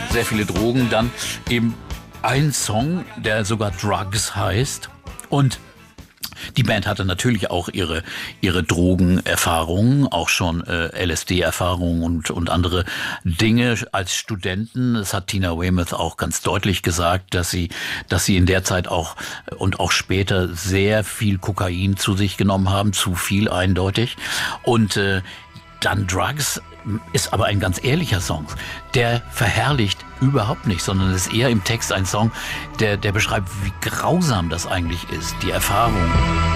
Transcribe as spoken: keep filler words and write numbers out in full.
sehr viele Drogen. Dann eben ein Song, der sogar Drugs heißt. Und die Band hatte natürlich auch ihre ihre Drogenerfahrungen, auch schon äh, L S D-Erfahrungen und und andere Dinge als Studenten. Das hat Tina Weymouth auch ganz deutlich gesagt, dass sie dass sie in der Zeit auch und auch später sehr viel Kokain zu sich genommen haben, zu viel eindeutig. Und äh, dann Drugs ist aber ein ganz ehrlicher Song. Der verherrlicht überhaupt nicht, sondern ist eher im Text ein Song, der der beschreibt, wie grausam das eigentlich ist, die Erfahrung.